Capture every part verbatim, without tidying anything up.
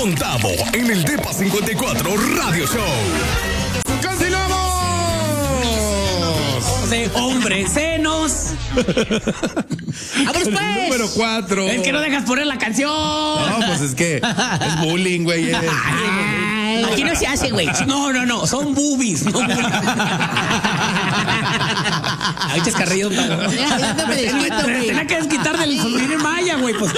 Don Tavo en el Depa cincuenta y cuatro Radio Show. ¡Continuamos! De hombre, senos. ¡Vámonos, pues! Número cuatro. Es que no dejas poner la canción. No, pues es que es bullying, güey. Es. Aquí no se hace, güey. No, no, no. Son boobies. No bullying. Ahí chascarrillo. Tenía que desquitar del sobrino maya, güey. Pues.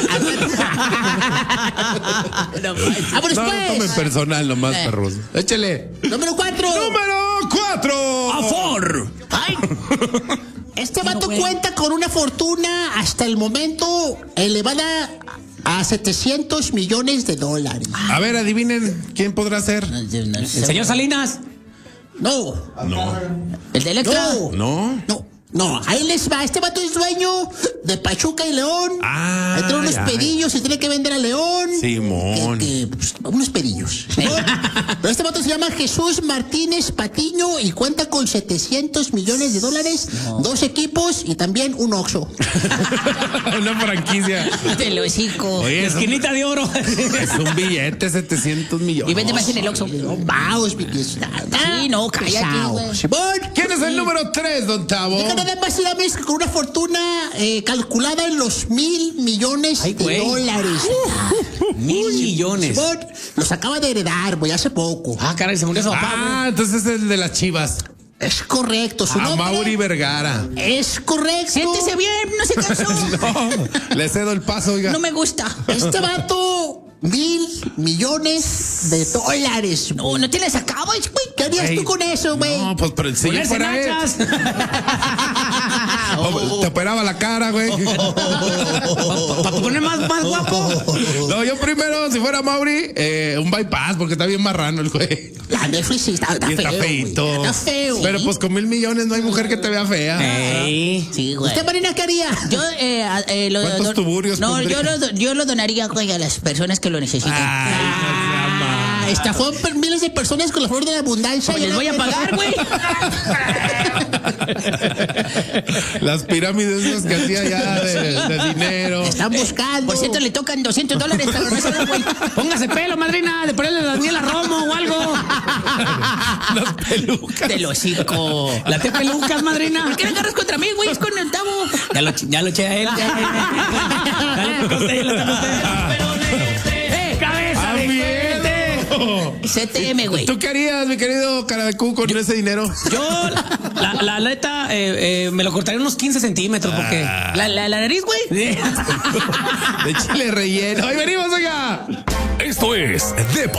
¡Vámonos, no, pues! No tomen personal nomás, eh. perros. Échale. Número cuatro. Número cuatro. ¡Afor! ¡Ay! Este vato no, cuenta con una fortuna hasta el momento elevada a setecientos millones de dólares. A ver, adivinen quién podrá ser. ¿El señor Salinas? No. No. ¿El de Electra? No. No. No. No, ahí les va. Este vato es dueño de Pachuca y León. Ah, entra unos ay. pedillos y tiene que vender a León. Simón. Que, que, pues, unos pedillos. Pero este vato se llama Jesús Martínez Patiño y cuenta con setecientos millones de dólares, no. dos equipos y también un Oxxo. Una franquicia. Te lo hocico. Oye, esquinita de oro. Es un billete, setecientos millones. Y vende más en el Oxxo. No, vamos, mi sí, no, cállate. ¿Quién es el número tres, don Tavo? Nada más y nada más con una fortuna eh, calculada en los mil millones Ay, de dólares. Uh, uh, uh, mil millones. Simón, los acaba de heredar, güey, hace poco. Ah, caray, se murió su papá. Ah, güey. Entonces es el de las Chivas. Es correcto, su ah, nombre. Mauri Vergara. Es correcto. Siéntese bien, no se cansó. No, le cedo el paso, oiga. No me gusta. Este vato, mil millones de dólares. No, güey. no te les acabas, güey. ¿Qué harías Ey, tú con eso, güey? No, pues pero si yo fuera él. Oh, te operaba la cara, güey. Para poner más, más guapo. No, yo primero, si fuera Mauri, eh, un bypass, porque está bien marrano el güey. La Netflix sí está, está y está feo. feito. Güey. Está feo. Pero pues con mil millones no hay mujer que te vea fea. Ey. Sí, güey. ¿Usted, Marina, qué haría? Yo, eh, eh, lo, ¿Cuántos don, tuburios No, pondría? yo lo, yo lo donaría, güey, a las personas que lo necesitan. Ay, Ah, estafó miles de personas con la flor de la abundancia. Pues les voy a pagar, güey. las pirámides esas que hacía ya de, de dinero. Están buscando. Por cierto, le tocan doscientos dólares a la güey. Póngase pelo, madrina, de ponerle a Daniela Romo o algo. Las pelucas. Te lo hocico. La te pelucas, madrina. ¿Por qué no agarras contra mí, güey? Es con el Tavo. Ya lo, ya lo eché a él. Ya le tocó a usted, ya le tocó a usted. ¡Eh, cabeza de cohete! C T M, güey. ¿Tú qué harías, mi querido cara de cu, con yo, ese dinero? Yo, la, la neta, eh, eh, me lo cortaría unos quince centímetros porque... Ah. ¿La, la, la nariz, güey? De chile relleno. ¡Ahí venimos, oiga! Esto es Depa